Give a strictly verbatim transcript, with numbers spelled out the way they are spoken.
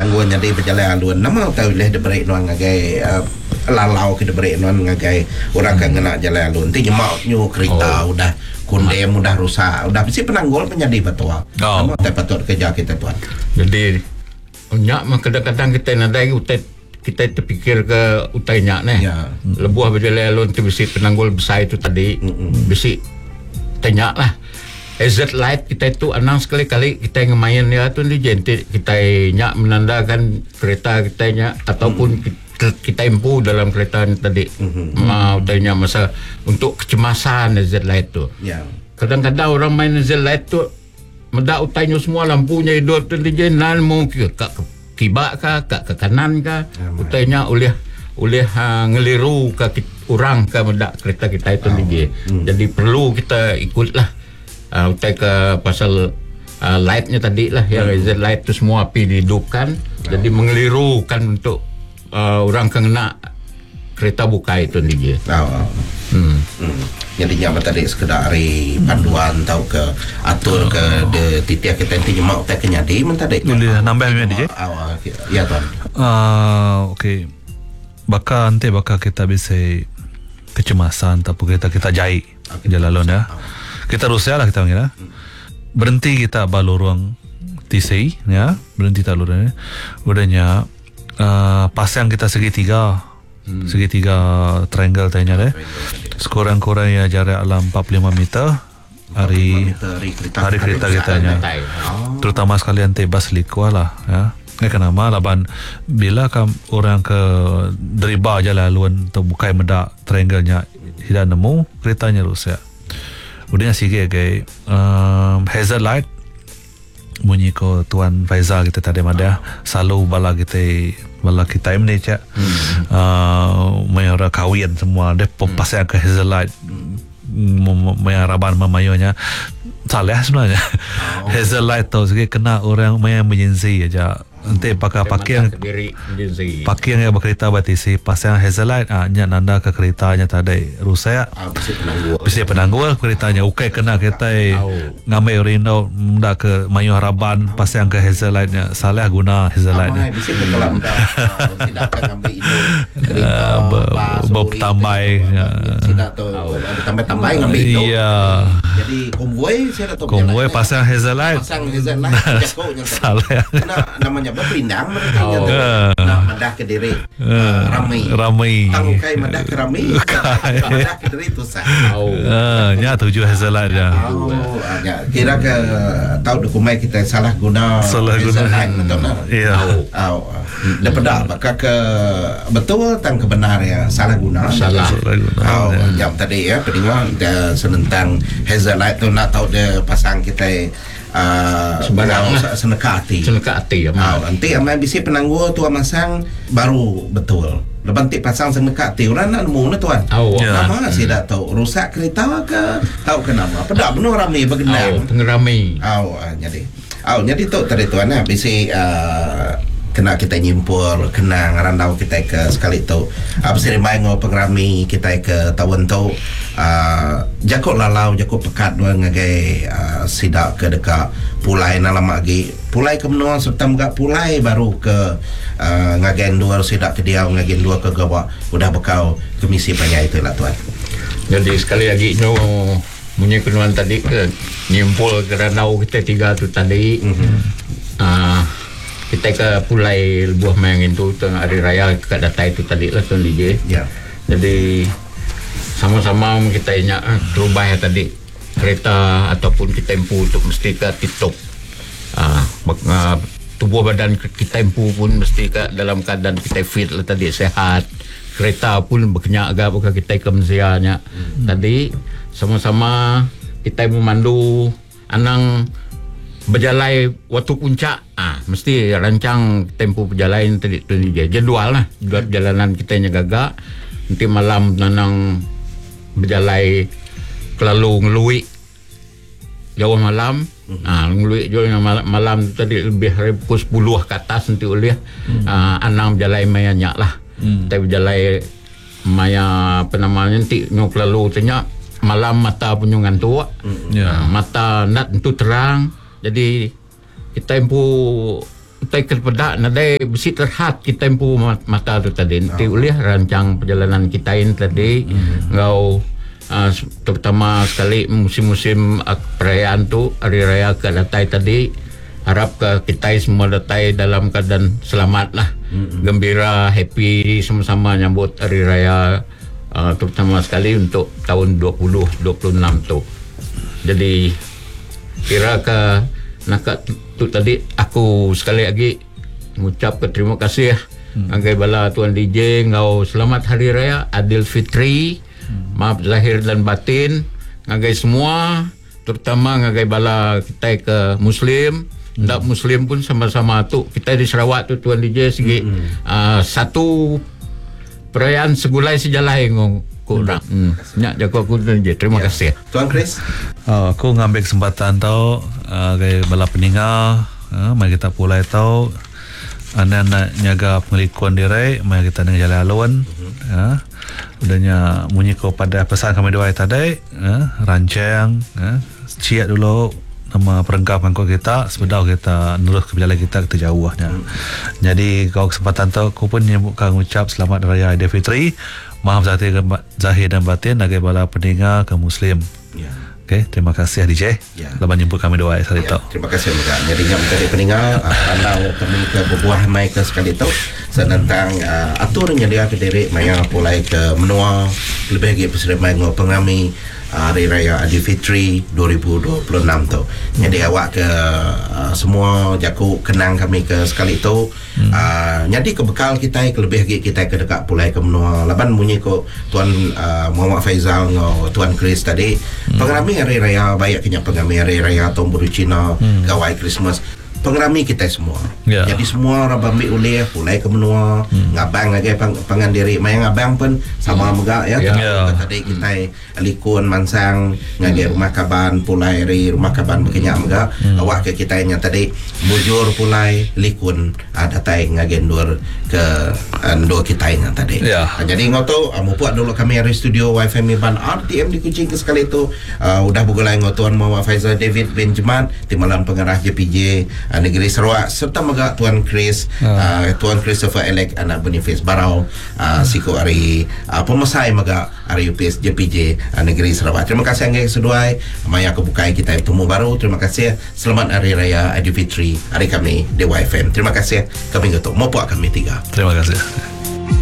penangguan jadi berjalan alun nama tahu leh de break nuan ngagai lalau ke de break nuan ngagai orang kan kena jalan alun ti nyemak nyu kereta oh. udah kondem udah rusak udah mesti penanggul menjadi betua oh. nama tak patut kerja kita tuan jadi nyak mah kadang-kadang kita nadai utai kita terfikir ke utainya nih ya. Lebuah berjalan alun tu besi penanggul besar itu tadi mm-mm. besi tanya lah A Z Light kita itu anang sekali-kali kita ngemain ya tu ni jentik kita nyak menandakan kereta kita nyak ataupun mm. kita impu dalam kereta ni tadi mm-hmm. mau tanya masa untuk kecemasan A Z Light tu ya. Kadang-kadang orang main A Z Light tu medak utainya semua lampunya hidup tu ni jenan mau ke kibak kah, ke kanan kah, utainya oleh oleh uh, ngeliru ke orang ke medak kereta kita itu oh. dia. Hmm. Jadi perlu kita ikutlah uh, utai ke pasal uh, lightnya tadi lah hmm. yang Z light tu semua api dihidupkan. Oh. Jadi mengelirukan untuk uh, orang kena kereta buka itu dia. Oh. Hmm. Hmm. Jadi nyaman tadi sekedar hari panduan tau ke atur ke de titik kita nanti mau tak kenyadi mentadi. Boleh nambah memang dia. Ya tuan. Ah okey. Baka ante baka kita bisa kecemasan tapi kita kita jai jalan ya. Kita rusia lah kita mengira. Berhenti kita balurang T C ya, berhenti talurnya. Udahnya uh, pasang kita segitiga. Hmm. Segitiga triangle tanya deh. Sekurang-kurang ya jarak alam empat puluh lima meter hari hari kereta kitanya. Oh. Terutama sekalian tebas likwa lah ya. Eh kenapa laban bila kam orang ke deriba jalan laluan atau bukai medak triangle-nya tidak nemu keretanya rusak. Udahnya sige gay um, hazard light bunyi ko tuan Faizal kita tadi ada selalu bala kita bala kita ini cak hmm. uh, mayora kawin semua dia hmm. pasang ke Hazelite hmm. mayaraban mamayonya salah sebenarnya oh. Hazelite tu sekali kena orang mayang menyensi aja nanti pakai pakaian pakaian yang berkereta batisi pasang Hazelite ah nya nanda ke keretanya tadi rusak ah, bisa penanggul keretanya ukai kena kereta oh. ngambil rindo muda ke mayu harapan pasang ke Hazelite nya salah guna Hazelite nya bisa berkelam dah tidak ngambil itu bob tambai tidak tu tambah-tambah ngambil itu iya jadi konvoi saya tahu konvoi pasang Hazelite pasang Hazelite jakonya salah namanya berpindang mereka oh. uh. nah, madah ke diri uh. ramai ramai tangkai madah ke ramai madah ke diri tu sah oh. uh, nya tujuh Hazelite dah oh ya kira ke tahu dokumen kita salah guna salah guna betul nah iya oh dah pedak maka ke betul tang kebenar ya salah guna salah guna oh jam tadi ya pendengar senentang Hazelite tu nak tahu dia pasang kita Uh, sebarang senekati senekati ya oh, nanti amai bisi penangguh tu masang baru betul lepas nanti pasang senekati orang nak nemu na tuan oh, nama yeah. saya tak tahu rusak kereta ke tahu kenapa pedak benar ramai bergenang oh, pengeramai oh, jadi oh, jadi tu tadi tuan lah bisi uh, kena kita nyimpul kena ngarandau kita ke sekali tu apa sih main ngau pengrami kita ke tahun tu uh, jakut lalau jakut pekat dua ngagai uh, sidak ke dekat pulai nalam lagi pulai ke menua serta megak pulai baru ke uh, ngagen dua sidak ke dia ngagen dua ke gawak udah bekau komisi payah itulah tuan. Jadi sekali lagi nyo munyi kenuan tadi ke nyimpul ke randau kita tiga tu tadi mm-hmm. uh, kita ke pulai buah mayang itu tengah hari raya ke data itu tadi lah tuan D J ya. Jadi sama-sama kita ingat terubah ya tadi kereta ataupun kita empu untuk mesti ke TikTok uh, uh, tubuh badan kita empu pun mesti ke dalam keadaan kita fit lah tadi sehat kereta pun berkenyak agak bukan kita ke mensianya hmm. Tadi sama-sama kita memandu anang berjalan waktu puncak ah mesti rancang tempo perjalanan tadi tu dia jadual lah jadual perjalanan kita nya gagak nanti malam nanang berjalan kelalu ngelui jauh malam mm-hmm. ah ngelui jauh malam, malam tadi lebih pukul sepuluh ke atas nanti oleh mm-hmm. ah, anang berjalan maya nyak lah mm-hmm. tapi berjalan maya apa namanya nanti nyok lalu tanya malam mata punyungan tu mm-hmm. ah, mata nak tu terang. Jadi kita empu utai kepada nadai besi terhad kita empu mata tu tadi nanti oh. Ulih rancang perjalanan kita ini tadi mm-hmm. Ngau uh, terutama sekali musim-musim uh, perayaan tu hari raya ke datai tadi harap ke kita semua datai dalam keadaan selamat lah mm-hmm. Gembira happy sama-sama nyambut hari raya uh, terutama sekali untuk tahun dua ribu dua puluh enam tu. Jadi kira ke nak tu tadi aku sekali lagi mengucap ke terima kasih hmm. Anggai bala Tuan D J ngau selamat hari raya Aidilfitri hmm. Maaf zahir dan batin ngagai semua terutama ngagai bala kita ke muslim hmm. ndak muslim pun sama-sama tu kita di Sarawak tu Tuan D J segi hmm. uh, satu perayaan segulai sejalai ngong kurang. Hmm. Nyak jago aku Tuan D J. Terima ya. Kasih. Tuan Chris. Uh, aku ngambil kesempatan tau uh, gaya bala peninggal uh, mari kita pulai tau anak-anak nyaga pengelikuan diri mari kita dengan jalan alun uh-huh. uh, udahnya munyi ko pada pesan kami doa tadi uh, rancang uh, ciat dulu nama perenggam angkut kita sebedau kita nurus ke jalan kita kita jauhnya. Uh-huh. Jadi kau kesempatan tu aku pun nyebutkan ucap selamat raya Aidilfitri. Maaf zahir, zahir dan batin bagi bala pendengar ke muslim. Ya. Okey, terima kasih D J. Ya. Lepas jemput kami doa sekali ya. tu. Terima kasih juga. Jadi yang menjadi pendengar kalau kami ke berbuah mai ke sekali tu tentang uh, atur yang dia ke diri maya pulai ke menua lebih lagi peserta mai ngau pengami uh, hari raya Aidilfitri dua ribu dua puluh enam tu. Jadi hmm. awak ke uh, semua jaku kenang kami ke sekali tu. Hmm. Uh, jadi kebekal kita ke lebih lagi kita ke dekat pulai ke menua laban bunyi ko Tuan uh, Muhammad Faizal ngau Tuan Chris tadi hmm. pengrami hari raya banyak kenyak pengrami hari raya tahun baru Cina hmm. gawai Christmas pengrami kita semua. Yeah. Jadi semua orang bambi ulih pulai ke menua hmm. ngabang lagi pang, pangan diri mai ngabang pun sama hmm. megak ya. Yeah. Yeah. Tadi kita likun mansang ngage hmm. rumah kaban pulai ri rumah kaban berkenyak megak hmm. awak ke kita nya tadi bujur pulai likun ada tai ngage ndur ke ndur kita nya tadi. Yeah. Nah, jadi ngoto uh, mupuat dulu kami dari studio Y F M Ban R T M di Kuching ke sekali itu uh, udah bugulai ngotuan Muhammad Faizal David Benjamin timbalan pengarah J P J uh, negeri Sarawak serta megak Tuan Chris uh. Uh, Tuan Christopher Elek anak Boniface Barau uh, siku ari uh, pemesai megak ari U P S J P J uh, negeri Sarawak. Terima kasih anggai seduai maya kebukai kita temu baru. Terima kasih. Selamat hari raya Aidilfitri hari kami di Y F M. Terima kasih kami ngotok mopo kami tiga. Terima kasih.